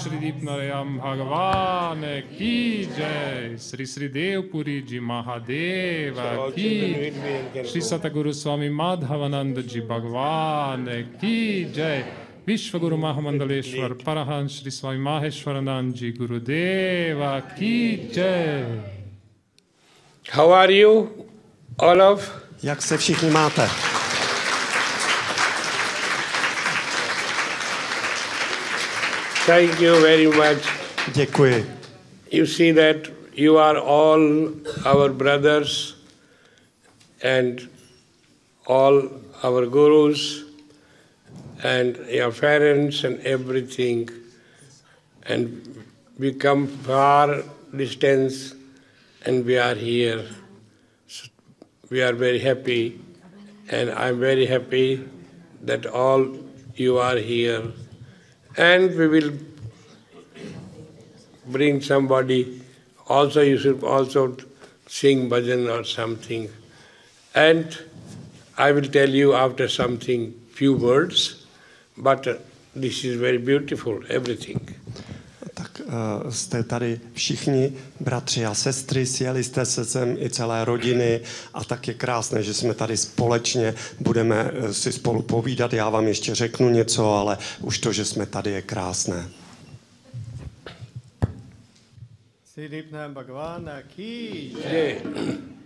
Shri Deepnarayam Bhagavan ki jai. Sri Sri Devpuri Ji Mahadeva ki. Shri Sataguru Swami Madhavananda Ji Bhagavan ki jai. Vishwaguru Mahamandaleshwar Parahans Shri Swami Maheshwaranand Ji Gurudeva ki jai. How are you, all of? Jak se všichni máte? Thank you very much. Děkuji. You see that you are all our brothers and all our gurus and your parents and everything, and we come far distance and we are here. So we are very happy, and I'm very happy that all you are here. And we will bring somebody, also you should also sing bhajan or something. And I will tell you after something, few words, but this is very beautiful, everything. Tak jste tady všichni bratři a sestry, sjeli jste se sem i celé rodiny a tak je krásné, že jsme tady společně, budeme si spolu povídat. Já vám ještě řeknu něco, ale už to, že jsme tady, je krásné. Sri Deepnarayam Bhagavan ki Jai.